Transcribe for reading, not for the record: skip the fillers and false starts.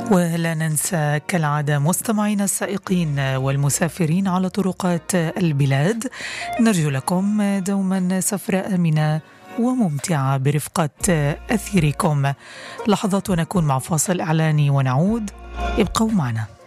ولا ننسى كالعادة مستمعينا السائقين والمسافرين على طرقات البلاد، نرجو لكم دوما سفرة آمنة وممتعة برفقة أثيركم. لحظات ونكون مع فاصل إعلاني ونعود، ابقوا معنا.